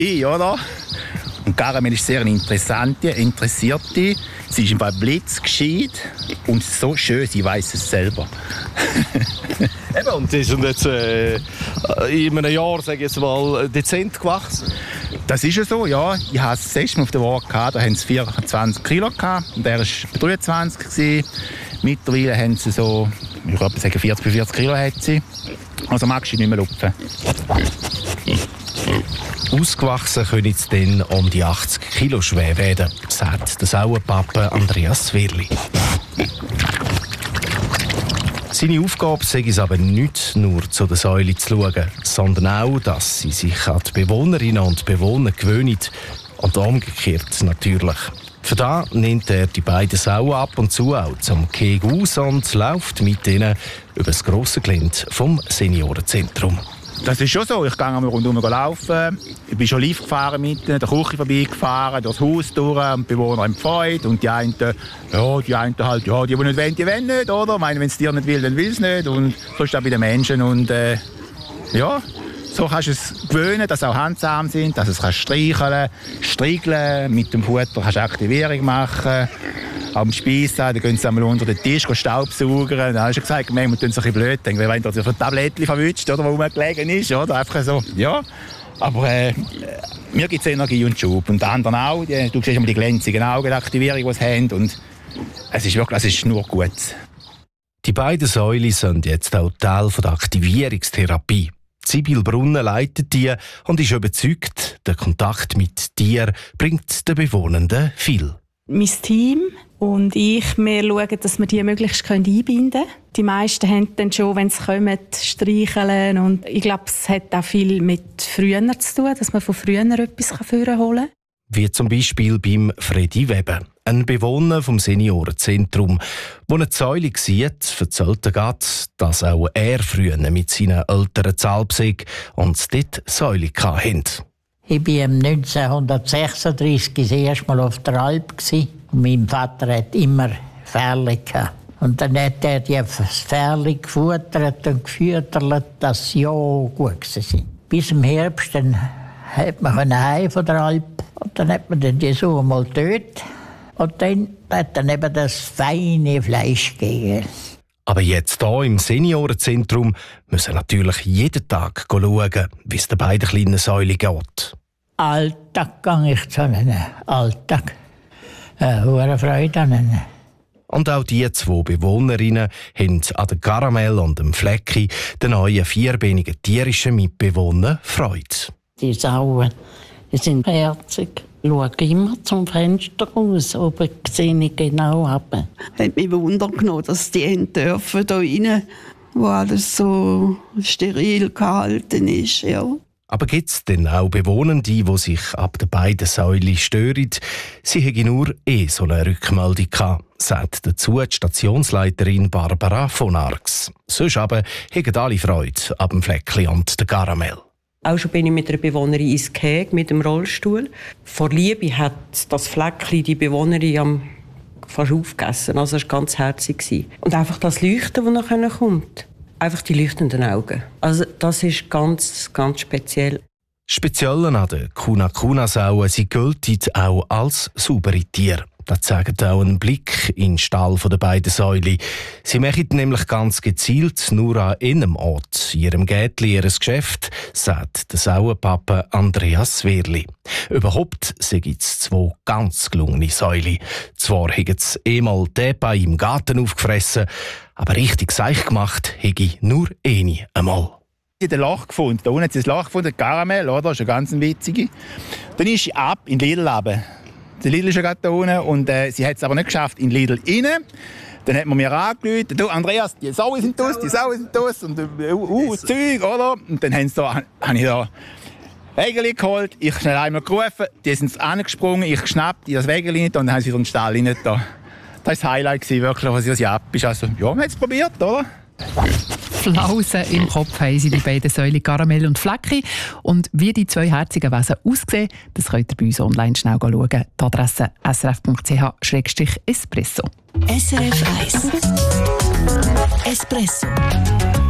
oder? Und Caramel ist sehr interessierte. Sie ist im Fall blitzgescheit und so schön, sie weiss es selber. Eben, und die sind jetzt in einem Jahr, sage ich jetzt mal, dezent gewachsen. Das ist ja so, ja. Ich hatte das letzte Mal auf der Waage, da haben sie 24 Kilo gehabt, und der war 23 gewesen. Mittlerweile haben sie so, ich würde sagen 40 Kilo hat sie. Also magst du nicht mehr lupfen. Ausgewachsen können sie dann um die 80 Kilo schwer werden, sagt der Sauenpappe Andreas Wirli. Seine Aufgabe sei es aber nicht nur zu der Säule zu schauen, sondern auch, dass sie sich an die Bewohnerinnen und Bewohner gewöhnen und umgekehrt natürlich. Für das nimmt er die beiden Sauen ab und zu auch zum Keg aus und läuft mit ihnen über das grosse Gelände vom Seniorenzentrum. Das ist schon so. Ich gehe einmal rundherum laufen. Ich bin schon live gefahren mit der Küche vorbeigefahren, durchs Haus durch, und die Bewohner haben Freude. Und die einen halt, die nicht wollen, die wollen nicht, oder? Ich meine, wenn es dir nicht will, dann will es nicht. Und so ist das bei den Menschen. Und ja, so kannst du es gewöhnen, dass sie auch handsam sind, dass du es streicheln, striegeln. Mit dem Futter kannst du Aktivierung machen. Am Speisen, dann gehen sie einmal unter den Tisch staubsaugen. Dann hast du gesagt, manchmal tun sie ein bisschen blöd, denken, wenn du sich ein Tablettchen verwünscht, oder, wo rumgelegen ist, oder? Einfach so, ja. Aber mir gibt es Energie und Schub. Und die anderen auch. Du siehst immer die glänzigen Augen, die Aktivierung, die sie haben. Und es ist wirklich, es ist nur gut. Die beiden Säulen sind jetzt auch Teil der Aktivierungstherapie. Sibyl Brunner leitet die und ist überzeugt, der Kontakt mit Tieren bringt den Bewohnenden viel. Mein Team und ich, wir schauen, dass wir die möglichst einbinden können. Die meisten haben dann schon, wenn sie kommen, streicheln. Und ich glaube, es hat auch viel mit früher zu tun, dass man von früher etwas hervorholen kann. Wie zum Beispiel beim Freddy Weber, ein Bewohner vom Seniorenzentrum, der eine Säule sieht, erzählt er gerade, dass auch er früher mit seinen Eltern zu Alp sei und dort Säule hatte. Ich war 1936 das erste Mal auf der Alp. Und mein Vater hat immer Pferde gehabt. Und dann hat er die Pferde gefuttert und gefüttert, dass sie ja gut waren. Bis im Herbst dann hat man heim von der Alp. Und dann hat man die so mal getötet. Und dann hat dann eben das feine Fleisch gegeben. Aber jetzt hier im Seniorenzentrum müssen natürlich jeden Tag schauen, wie es den beiden kleinen Säulen geht. Alltag gehe ich zu ihnen. Alltag. Hohe Freude an ihnen. Und auch die zwei Bewohnerinnen haben an der Caramel und dem Flecki, den neuen vierbeinigen tierischen Mitbewohner, Freude. Die Sauen, die sind herzig. Ich schaue immer zum Fenster raus, oben sehe ich genau runter. Hat mich Wunder genommen, dass die dürfen da rein, wo alles so steril gehalten ist. Ja. Aber gibt es denn auch Bewohnende, die sich ab den beiden Säulen stören? Sie hätten nur so eine Rückmeldung gehabt, sagt dazu die Stationsleiterin Barbara von Arx. Sonst aber hätten alle Freude ab dem Fleckli und der Caramel. Auch schon bin ich mit einer Bewohnerin ins Gehege mit dem Rollstuhl. Vor Liebe hat das Fleckli die Bewohnerin fast aufgegessen. Also es war ganz herzig. Und einfach das Leuchten, das nachher kommt. Einfach die leuchtenden Augen. Also das ist ganz, ganz speziell. Speziell an den Kuna-Kuna-Sauen, sie gelten auch als saubere Tiere. Das zeigt auch ein Blick in den Stall der beiden Säulen. Sie machen nämlich ganz gezielt nur an einem Ort, in ihrem Gärtli, ihr Geschäft, sagt der Sauenpappe Andreas Wirli. Überhaupt gibt es zwei ganz gelungene Säulen. Zwar haben sie einmal den bei im Garten aufgefressen, aber richtig seich gemacht hätte ich nur eine einmal. Ich habe ein Loch gefunden. Da unten hat sie ein Loch gefunden, Caramel, oder? Das ist eine ganz witzige. Dann ist sie ab in Lidl runter. Der Lidl ist ja gerade da unten und sie hat es aber nicht geschafft in Lidl rein. Dann hat man mir angerufen, du Andreas, die Sauen sind das und Zeug, oder? Und dann habe ich da Wägeli geholt, ich schnell einmal gerufen, die sind angesprungen, ich geschnappt, die das Wägeli nicht und dann haben sie wieder in den Stall rein da. Das war das Highlight, wirklich, was ich ab ist. Also, ja, wir haben es probiert, oder? Flausen im Kopf haben sie, die beiden Säulen Caramel und Flecki. Und wie die zwei herzigen Wesen aussehen, das könnt ihr bei uns online schnell schauen. Die Adresse srf.ch/espresso. SRF 1 Espresso.